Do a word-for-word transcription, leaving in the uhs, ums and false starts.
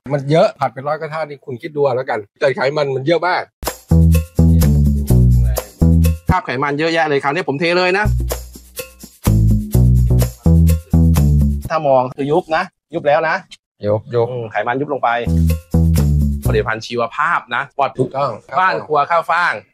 มันเยอะผัดเป็นร้อยกระทะนี่คุณคิดดูแล้วกันแต่ไขมันมันเยอะมากคราบไขมันเยอะแยะเลยคราวนี้ผมเทเลยนะถ้ามองคือยุบนะยุบแล้วนะยกยกไขมันยุบลงไปผลิตภัณฑ์ชีวภาพนะปลอดถูกต้องบ้านครัวข้าวฟ่าง